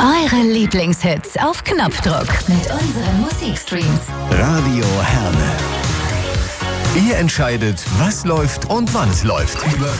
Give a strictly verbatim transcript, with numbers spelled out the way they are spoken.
Eure Lieblingshits auf Knopfdruck mit unseren Musikstreams. Radio Herne. Ihr entscheidet, was läuft und wann es läuft.